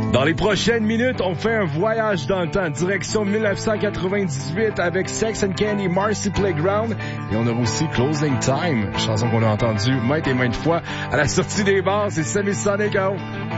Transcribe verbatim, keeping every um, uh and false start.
Dans les prochaines minutes, on fait un voyage dans le temps, direction dix-neuf cent quatre-vingt-dix-huit avec Sex and Candy, Marcy Playground. Et on aura aussi Closing Time, chanson qu'on a entendue maintes et maintes fois à la sortie des bars. C'est Semisonic.